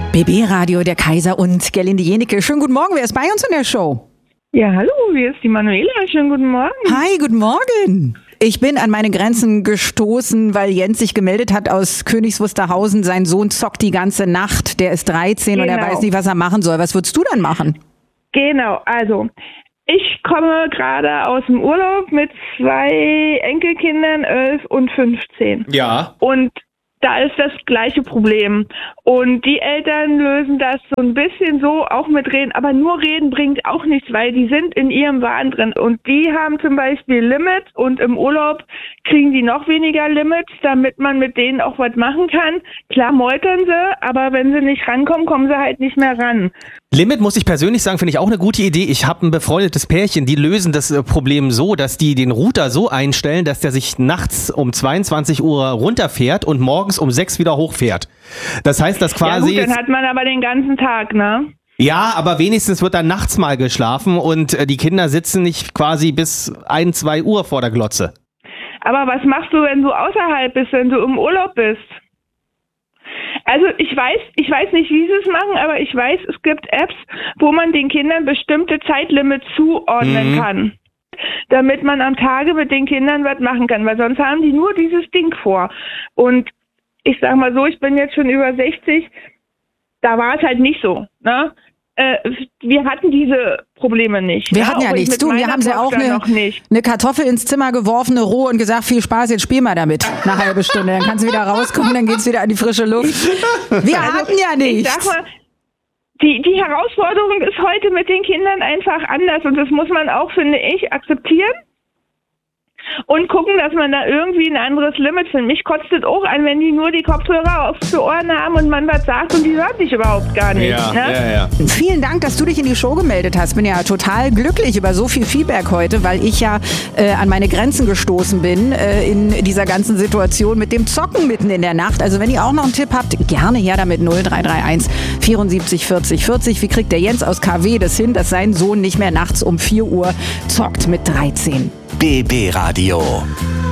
BB Radio, der Kaiser und Gerlinde Jenecke. Schönen guten Morgen, wer ist bei uns in der Show? Ja, hallo, hier ist die Manuela. Schönen guten Morgen. Hi, guten Morgen. Ich bin an meine Grenzen gestoßen, weil Jens sich gemeldet hat aus Königs Wusterhausen. Sein Sohn zockt die ganze Nacht, der ist 13 und er weiß nicht, was er machen soll. Was würdest du dann machen? Genau, also ich komme gerade aus dem Urlaub mit 2 Enkelkindern, 11 und 15. Ja. Und da ist das gleiche Problem. Und die Eltern lösen das so ein bisschen so, auch mit Reden. Aber nur Reden bringt auch nichts, weil die sind in ihrem Wahn drin. Und die haben zum Beispiel Limits und im Urlaub kriegen die noch weniger Limits, damit man mit denen auch was machen kann. Klar meutern sie, aber wenn sie nicht rankommen, kommen sie halt nicht mehr ran. Limit, muss ich persönlich sagen, finde ich auch eine gute Idee. Ich habe ein befreundetes Pärchen, die lösen das Problem so, dass die den Router so einstellen, dass der sich nachts um 22 Uhr runterfährt und morgens um 6 wieder hochfährt. Das heißt, dass quasi... Ja gut, dann hat man aber den ganzen Tag, ne? Ja, aber wenigstens wird dann nachts mal geschlafen und die Kinder sitzen nicht quasi bis 1, 2 Uhr vor der Glotze. Aber was machst du, wenn du außerhalb bist, wenn du im Urlaub bist? Also ich weiß nicht, wie sie es machen, aber ich weiß, es gibt Apps, wo man den Kindern bestimmte Zeitlimits zuordnen kann, damit man am Tage mit den Kindern was machen kann, weil sonst haben die nur dieses Ding vor. Und ich sag mal so, ich bin jetzt schon über 60, da war es halt nicht so, ne? Wir hatten diese Probleme nicht. Wir hatten ja nichts. Du, wir haben sie auch eine Kartoffel ins Zimmer geworfen, eine rohe und gesagt, viel Spaß, jetzt spiel mal damit. Eine halbe Stunde, dann kannst du wieder rauskommen, dann geht's wieder an die frische Luft. Wir hatten ja nichts. Ich sag mal, die Herausforderung ist heute mit den Kindern einfach anders und das muss man auch, finde ich, akzeptieren. Und gucken, dass man da irgendwie ein anderes Limit findet. Mich kotzt es auch an, wenn die nur die Kopfhörer auf die Ohren haben und man was sagt und die hört sich überhaupt gar nicht. Ja, ne? ja. Vielen Dank, dass du dich in die Show gemeldet hast. Bin ja total glücklich über so viel Feedback heute, weil ich ja an meine Grenzen gestoßen bin in dieser ganzen Situation mit dem Zocken mitten in der Nacht. Also wenn ihr auch noch einen Tipp habt, gerne her damit 0331 74 40 40. Wie kriegt der Jens aus KW das hin, dass sein Sohn nicht mehr nachts um 4 Uhr zockt mit 13? BB Radio.